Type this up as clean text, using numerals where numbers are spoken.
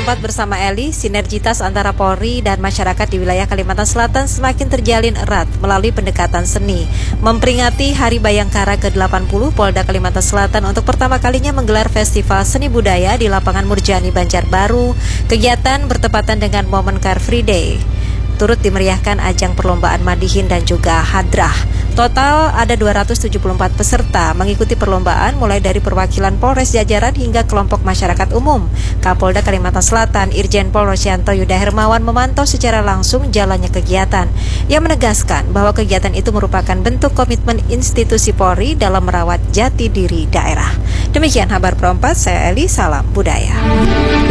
Perempat bersama Eli, sinergitas antara Polri dan masyarakat di wilayah Kalimantan Selatan semakin terjalin erat melalui pendekatan seni. Memperingati Hari Bayangkara ke-80, Polda Kalimantan Selatan untuk pertama kalinya menggelar Festival Seni Budaya di Lapangan Murjani, Banjarbaru. Kegiatan bertepatan dengan momen Car Free Day. Turut dimeriahkan ajang perlombaan Madihin dan juga Hadrah. Total ada 274 peserta mengikuti perlombaan mulai dari perwakilan Polres jajaran hingga kelompok masyarakat umum. Kapolda Kalimantan Selatan Irjen Pol Rosyanto Yuda Hermawan memantau secara langsung jalannya kegiatan. Ia menegaskan bahwa kegiatan itu merupakan bentuk komitmen institusi Polri dalam merawat jati diri daerah. Demikian kabar Perempat, saya Eli, salam budaya.